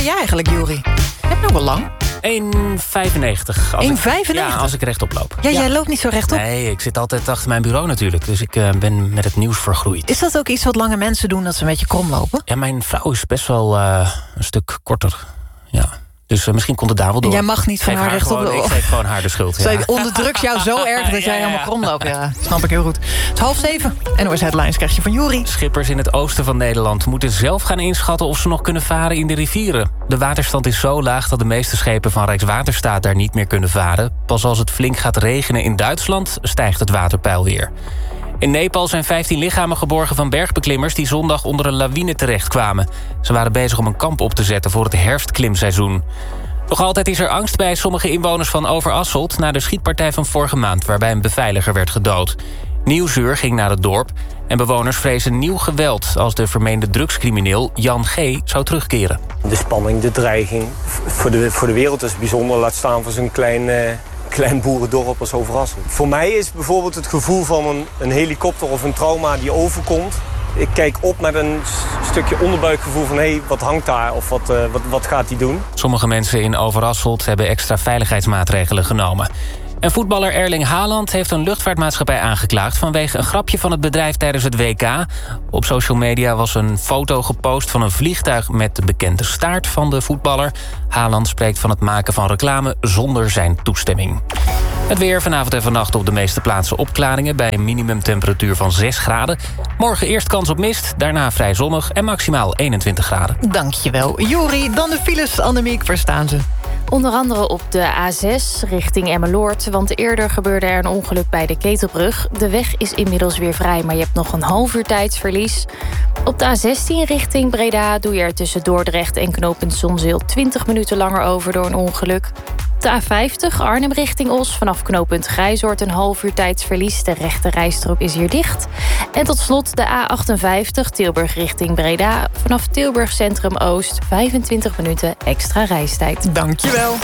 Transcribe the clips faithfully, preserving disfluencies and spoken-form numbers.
jij eigenlijk, Juri? Je hebt nog wel lang. één komma vijfennegentig. één komma vijfennegentig? Ja, als ik rechtop loop. Ja, ja, jij loopt niet zo rechtop. Nee, ik zit altijd achter mijn bureau natuurlijk. Dus ik uh, ben met het nieuws vergroeid. Is dat ook iets wat lange mensen doen, dat ze een beetje krom lopen? Ja, mijn vrouw is best wel uh, een stuk korter. Ja. Dus uh, misschien komt het daar wel door. Jij mag niet van geef haar rechtop. Gewoon, ik geef gewoon haar de schuld. Ja. Zij onderdrukt jou zo erg dat jij ja, ja. helemaal krom loopt. Ja, snap ik heel goed. Het is half zeven. N O S Headlines krijg je van Juri. Schippers in het oosten van Nederland moeten zelf gaan inschatten of ze nog kunnen varen in de rivieren. De waterstand is zo laag dat de meeste schepen van Rijkswaterstaat daar niet meer kunnen varen. Pas als het flink gaat regenen in Duitsland stijgt het waterpeil weer. In Nepal zijn vijftien lichamen geborgen van bergbeklimmers die zondag onder een lawine terechtkwamen. Ze waren bezig om een kamp op te zetten voor het herfstklimseizoen. Nog altijd is er angst bij sommige inwoners van Overasselt na de schietpartij van vorige maand waarbij een beveiliger werd gedood. Nieuwsuur ging naar het dorp en bewoners vrezen nieuw geweld als de vermeende drugscrimineel Jan G. zou terugkeren. De spanning, de dreiging voor de, voor de wereld is bijzonder, laat staan voor zo'n klein, uh, klein boerendorp als Overasselt. Voor mij is bijvoorbeeld het gevoel van een, een helikopter of een trauma die overkomt. Ik kijk op met een stukje onderbuikgevoel van hé, hey, wat hangt daar of wat, uh, wat, wat gaat hij doen? Sommige mensen in Overasselt hebben extra veiligheidsmaatregelen genomen. En voetballer Erling Haaland heeft een luchtvaartmaatschappij aangeklaagd vanwege een grapje van het bedrijf tijdens het W K. Op social media was een foto gepost van een vliegtuig met de bekende staart van de voetballer. Haaland spreekt van het maken van reclame zonder zijn toestemming. Het weer vanavond en vannacht op de meeste plaatsen opklaringen bij een minimumtemperatuur van zes graden. Morgen eerst kans op mist, daarna vrij zonnig en maximaal eenentwintig graden. Dankjewel, Juri. Dan de files, Annemiek, waar staan ze? Onder andere op de A zes richting Emmeloord, want eerder gebeurde er een ongeluk bij de Ketelbrug. De weg is inmiddels weer vrij, maar je hebt nog een half uur tijdsverlies. Op de A zestien richting Breda doe je er tussen Dordrecht en knooppunt Zonzeel twintig minuten langer over door een ongeluk. De A vijftig Arnhem richting Os, vanaf knooppunt Grijzoord een half uur tijdsverlies. De rechte rijstrook is hier dicht. En tot slot de A achtenvijftig Tilburg richting Breda, vanaf Tilburg Centrum Oost vijfentwintig minuten extra reistijd. Dankjewel.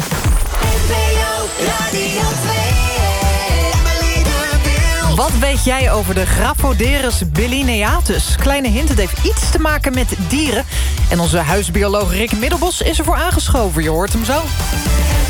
Wat weet jij over de Graphoderus bilineatus? Kleine hint, het heeft iets te maken met dieren. En onze huisbioloog Rick Middelbos is ervoor aangeschoven. Je hoort hem zo.